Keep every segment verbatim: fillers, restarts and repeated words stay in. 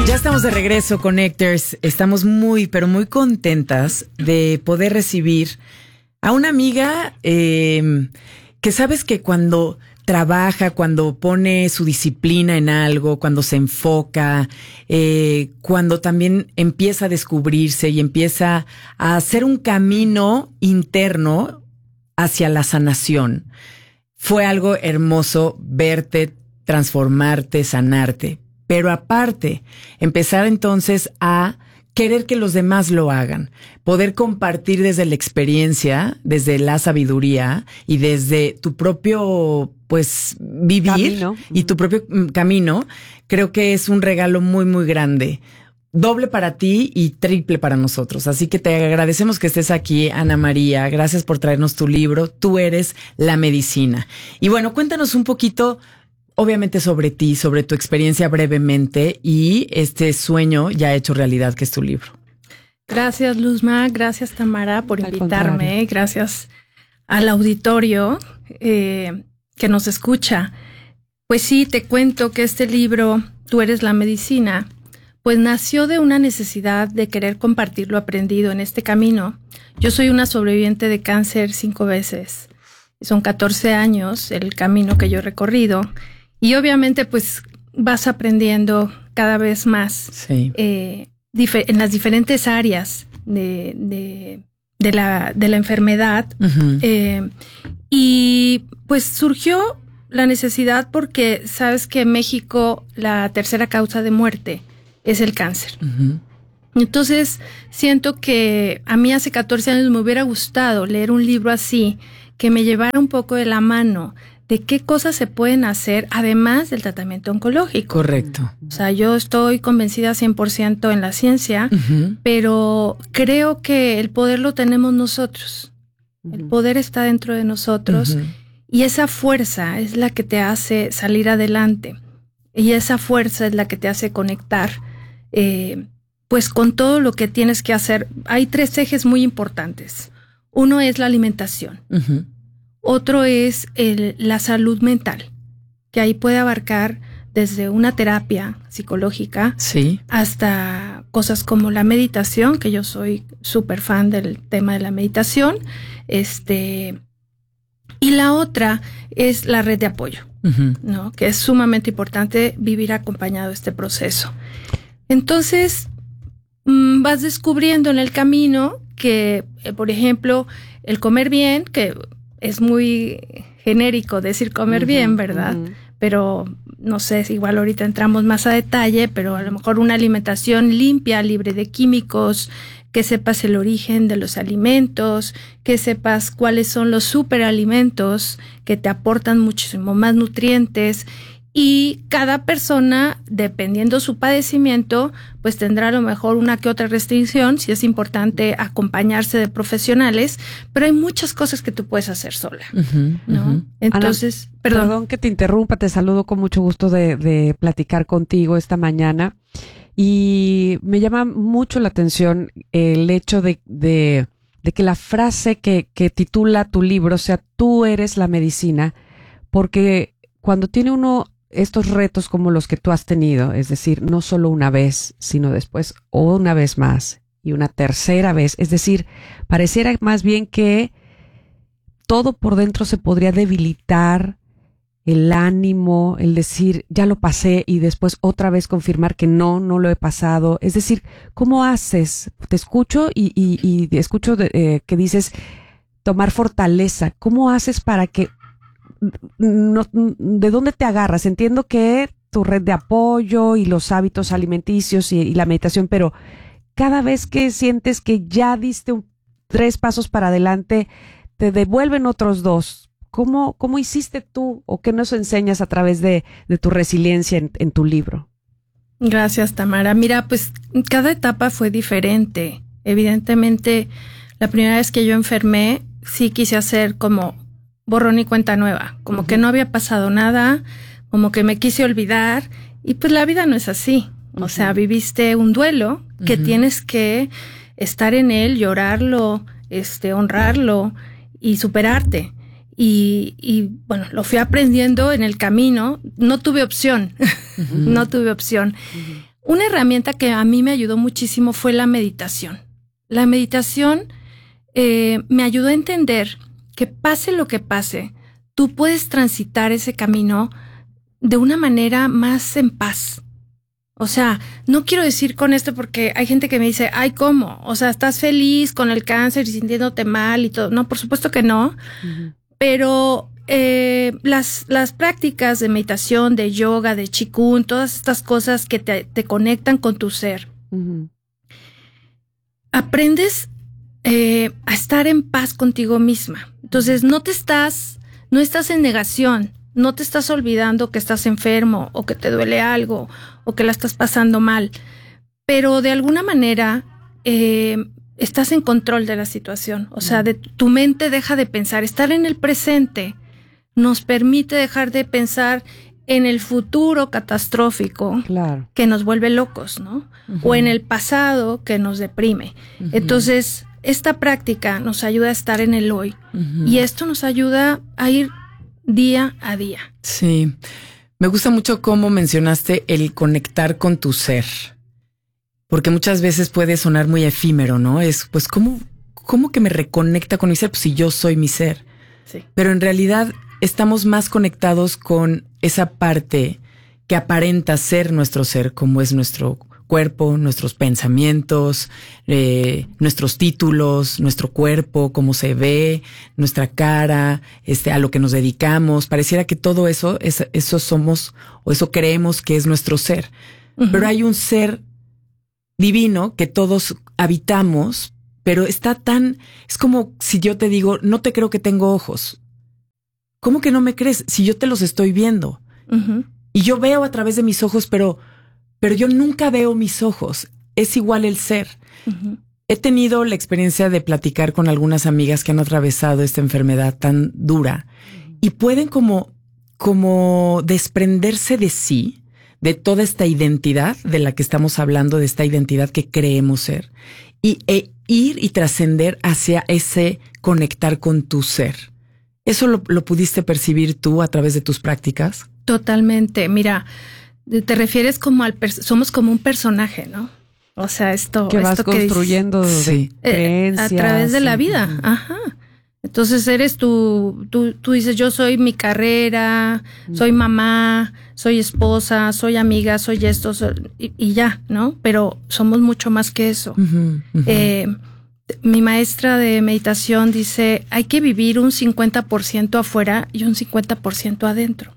Ya estamos de regreso, Connectors. Estamos muy, pero muy contentas de poder recibir a una amiga eh, que sabes que cuando trabaja, cuando pone su disciplina en algo, cuando se enfoca, eh, cuando también empieza a descubrirse y empieza a hacer un camino interno hacia la sanación. Fue algo hermoso verte, transformarte, sanarte. Pero aparte, empezar entonces a querer que los demás lo hagan, poder compartir desde la experiencia, desde la sabiduría y desde tu propio, pues, vivir camino. Y tu propio mm, camino, creo que es un regalo muy, muy grande. Doble para ti y triple para nosotros. Así que te agradecemos que estés aquí, Ana María. Gracias por traernos tu libro. Tú eres la medicina. Y bueno, cuéntanos un poquito, obviamente, sobre ti, sobre tu experiencia brevemente y este sueño ya hecho realidad que es tu libro. Gracias, Luzma. Gracias, Tamara, por al invitarme. Contrario. Gracias al auditorio eh, que nos escucha. Pues sí, te cuento que este libro, Tú eres la medicina, pues nació de una necesidad de querer compartir lo aprendido en este camino. Yo soy una sobreviviente de cáncer cinco veces. Son catorce años el camino que yo he recorrido. Y obviamente, pues, vas aprendiendo cada vez más sí. eh, difer- en las diferentes áreas de, de, de, la, de la enfermedad. Uh-huh. Eh, y pues surgió la necesidad porque sabes que en México la tercera causa de muerte es el cáncer. Uh-huh. Entonces, siento que a mí hace catorce años me hubiera gustado leer un libro así, que me llevara un poco de la mano de qué cosas se pueden hacer además del tratamiento oncológico. Correcto. O sea, yo estoy convencida cien por ciento en la ciencia, uh-huh. pero creo que el poder lo tenemos nosotros. Uh-huh. El poder está dentro de nosotros, uh-huh. y esa fuerza es la que te hace salir adelante. Y esa fuerza es la que te hace conectar eh, pues con todo lo que tienes que hacer. Hay tres ejes muy importantes. Uno es la alimentación. Uh-huh. Otro es el, la salud mental, que ahí puede abarcar desde una terapia psicológica sí. hasta cosas como la meditación, que yo soy súper fan del tema de la meditación. Este, y la otra es la red de apoyo, uh-huh. ¿no? Que es sumamente importante vivir acompañado de este proceso. Entonces, mmm, vas descubriendo en el camino que, eh, por ejemplo, el comer bien, que es muy genérico decir comer uh-huh, bien, ¿verdad? Uh-huh. Pero no sé, si igual ahorita entramos más a detalle, pero a lo mejor una alimentación limpia, libre de químicos, que sepas el origen de los alimentos, que sepas cuáles son los superalimentos que te aportan muchísimo más nutrientes. Y cada persona, dependiendo su padecimiento, pues tendrá a lo mejor una que otra restricción, si es importante acompañarse de profesionales, pero hay muchas cosas que tú puedes hacer sola, uh-huh, ¿no? Uh-huh. Entonces, Ana, perdón. Perdón que te interrumpa, te saludo con mucho gusto de, de platicar contigo esta mañana. Y me llama mucho la atención el hecho de, de, de que la frase que, que titula tu libro sea Tú eres la medicina, porque cuando tiene uno estos retos como los que tú has tenido, es decir, no solo una vez, sino después una vez más y una tercera vez, es decir, pareciera más bien que todo por dentro se podría debilitar, el ánimo, el decir, ya lo pasé y después otra vez confirmar que no, no lo he pasado. Es decir, ¿cómo haces? Te escucho y, y, y escucho de, eh, que dices tomar fortaleza. ¿Cómo haces para que No, ¿de dónde te agarras? Entiendo que tu red de apoyo y los hábitos alimenticios y, y la meditación, pero cada vez que sientes que ya diste un, tres pasos para adelante, te devuelven otros dos. ¿Cómo, cómo hiciste tú o qué nos enseñas a través de, de tu resiliencia en, en tu libro? Gracias, Tamara. Mira, pues cada etapa fue diferente. Evidentemente, la primera vez que yo enfermé, sí quise hacer como borrón y cuenta nueva, como uh-huh. que no había pasado nada, como que me quise olvidar, y pues la vida no es así. Uh-huh. O sea, viviste un duelo que uh-huh. tienes que estar en él, llorarlo, este, honrarlo y superarte. Y, y bueno, lo fui aprendiendo en el camino, no tuve opción, uh-huh. no tuve opción. Uh-huh. Una herramienta que a mí me ayudó muchísimo fue la meditación. La meditación eh, me ayudó a entender que pase lo que pase, tú puedes transitar ese camino de una manera más en paz. O sea, no quiero decir con esto porque hay gente que me dice, ay, ¿cómo? O sea, ¿estás feliz con el cáncer y sintiéndote mal y todo? No, por supuesto que no. Uh-huh. Pero eh, las, las prácticas de meditación, de yoga, de qigong, todas estas cosas que te, te conectan con tu ser, uh-huh. aprendes eh, a estar en paz contigo misma. Entonces, no te estás, no estás en negación. No te estás olvidando que estás enfermo o que te duele algo o que la estás pasando mal, pero de alguna manera eh, estás en control de la situación. O sea, de, tu mente deja de pensar. Estar en el presente nos permite dejar de pensar en el futuro catastrófico, claro, que nos vuelve locos, ¿no? Uh-huh. O en el pasado que nos deprime. Uh-huh. Entonces, esta práctica nos ayuda a estar en el hoy. Uh-huh. Y esto nos ayuda a ir día a día. Sí, me gusta mucho cómo mencionaste el conectar con tu ser, porque muchas veces puede sonar muy efímero, ¿no? Es pues cómo, cómo que me reconecta con mi ser, pues si yo soy mi ser. Sí. Pero en realidad estamos más conectados con esa parte que aparenta ser nuestro ser, como es nuestro cuerpo, nuestros pensamientos, eh, nuestros títulos, nuestro cuerpo, cómo se ve, nuestra cara, este, a lo que nos dedicamos. Pareciera que todo eso, es, eso somos o eso creemos que es nuestro ser. Uh-huh. Pero hay un ser divino que todos habitamos, pero está tan, es como si yo te digo, no te creo que tengo ojos. ¿Cómo que no me crees? Si yo te los estoy viendo. Uh-huh. Y yo veo a través de mis ojos, pero Pero yo nunca veo mis ojos. Es igual el ser. Uh-huh. He tenido la experiencia de platicar con algunas amigas que han atravesado esta enfermedad tan dura uh-huh. y pueden como, como desprenderse de sí, de toda esta identidad de la que estamos hablando, de esta identidad que creemos ser, y e ir y trascender hacia ese conectar con tu ser. ¿Eso lo, lo pudiste percibir tú a través de tus prácticas? Totalmente. Mira, te refieres como al somos como un personaje, ¿no? O sea, esto que vas esto construyendo que dices, sí. eh, creencias a través de la vida. Uh-huh. Ajá. Entonces eres tú, tú, tú dices yo soy mi carrera, uh-huh. soy mamá, soy esposa, soy amiga, soy esto, soy, y, y ya, ¿no? Pero somos mucho más que eso. Uh-huh. Uh-huh. Eh, mi maestra de meditación dice hay que vivir un cincuenta por ciento afuera y un cincuenta por ciento adentro.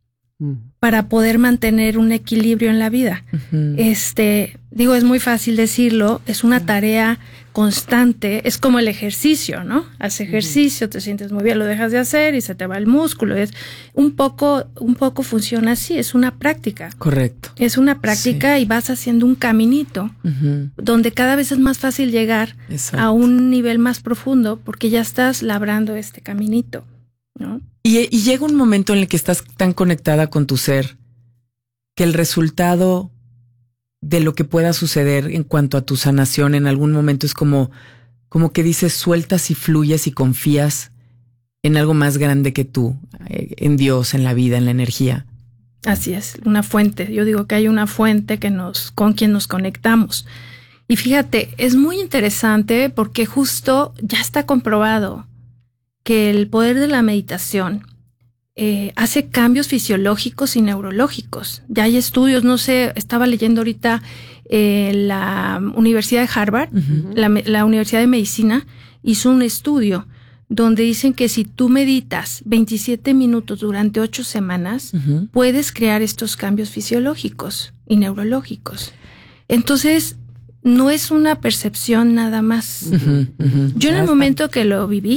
Para poder mantener un equilibrio en la vida. Uh-huh. Este, digo, es muy fácil decirlo, es una tarea constante, es como el ejercicio, ¿no? Haces ejercicio, uh-huh. te sientes muy bien, lo dejas de hacer y se te va el músculo. Es un poco, un poco funciona así, es una práctica. Correcto. Es una práctica sí. y vas haciendo un caminito uh-huh. donde cada vez es más fácil llegar Exacto. a un nivel más profundo porque ya estás labrando este caminito, ¿no? Y, y llega un momento en el que estás tan conectada con tu ser que el resultado de lo que pueda suceder en cuanto a tu sanación en algún momento es como, como que dices, sueltas y fluyes y confías en algo más grande que tú, en Dios, en la vida, en la energía. Así es, una fuente. Yo digo que hay una fuente que nos, con quien nos conectamos. Y fíjate, es muy interesante porque justo ya está comprobado que el poder de la meditación eh, hace cambios fisiológicos y neurológicos. Ya hay estudios, no sé, estaba leyendo ahorita eh, la Universidad de Harvard, uh-huh. la, la Universidad de Medicina, hizo un estudio donde dicen que si tú meditas veintisiete minutos durante ocho semanas, uh-huh. puedes crear estos cambios fisiológicos y neurológicos. Entonces, no es una percepción nada más. Uh-huh, uh-huh. Yo en el momento que lo viví,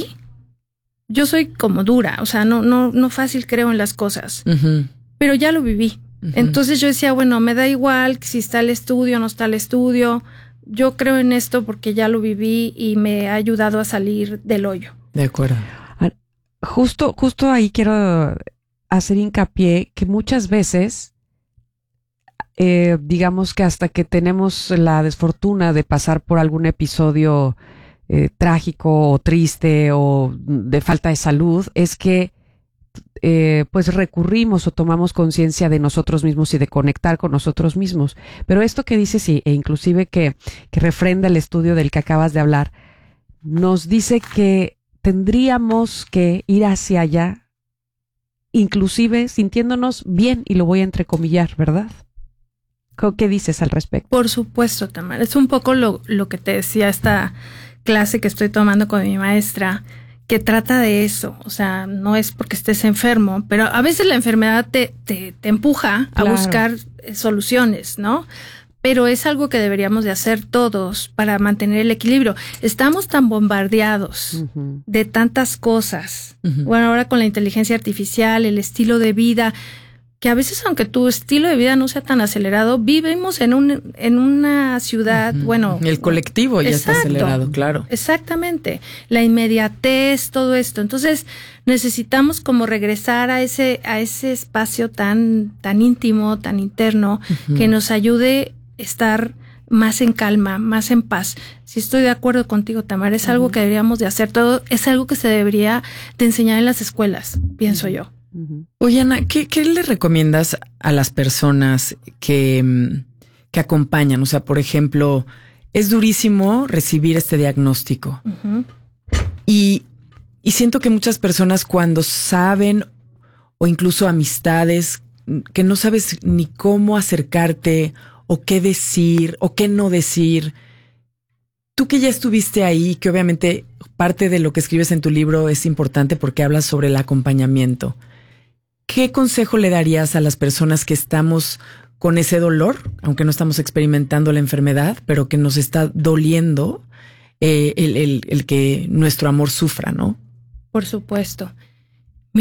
yo soy como dura, o sea, no, no, no fácil creo en las cosas, uh-huh. pero ya lo viví. Uh-huh. Entonces yo decía, bueno, me da igual si está el estudio o no está el estudio. Yo creo en esto porque ya lo viví y me ha ayudado a salir del hoyo. De acuerdo. Justo, justo ahí quiero hacer hincapié que muchas veces, eh, digamos que hasta que tenemos la desfortuna de pasar por algún episodio Eh, trágico o triste o de falta de salud, es que eh, pues recurrimos o tomamos conciencia de nosotros mismos y de conectar con nosotros mismos. Pero esto que dices, y, e inclusive que, que refrenda el estudio del que acabas de hablar, nos dice que tendríamos que ir hacia allá, inclusive sintiéndonos bien, y lo voy a entrecomillar, ¿verdad? ¿Qué dices al respecto? Por supuesto, Tamara. Es un poco lo, lo que te decía esta clase que estoy tomando con mi maestra, que trata de eso. O sea, no es porque estés enfermo, pero a veces la enfermedad te, te, te empuja Claro. a buscar soluciones, ¿no? Pero es algo que deberíamos de hacer todos para mantener el equilibrio. Estamos tan bombardeados uh-huh. de tantas cosas. Uh-huh. Bueno, ahora con la inteligencia artificial, el estilo de vida, que a veces, aunque tu estilo de vida no sea tan acelerado, vivimos en un en una ciudad, uh-huh. bueno... El colectivo ya exacto, está acelerado, claro. Exactamente. La inmediatez, todo esto. Entonces, necesitamos como regresar a ese a ese espacio tan tan íntimo, tan interno, uh-huh. que nos ayude a estar más en calma, más en paz. Si estoy de acuerdo contigo, Tamara, es uh-huh. algo que deberíamos de hacer todo, es algo que se debería de enseñar en las escuelas, pienso uh-huh. yo. Oye, Ana, ¿qué, qué le recomiendas a las personas que, que acompañan? O sea, por ejemplo, es durísimo recibir este diagnóstico. Uh-huh. Y, y siento que muchas personas cuando saben, o incluso amistades, que no sabes ni cómo acercarte, o qué decir, o qué no decir. Tú que ya estuviste ahí, que obviamente parte de lo que escribes en tu libro es importante porque hablas sobre el acompañamiento. ¿Qué consejo le darías a las personas que estamos con ese dolor, aunque no estamos experimentando la enfermedad, pero que nos está doliendo eh, el, el, el que nuestro amor sufra, ¿no? Por supuesto.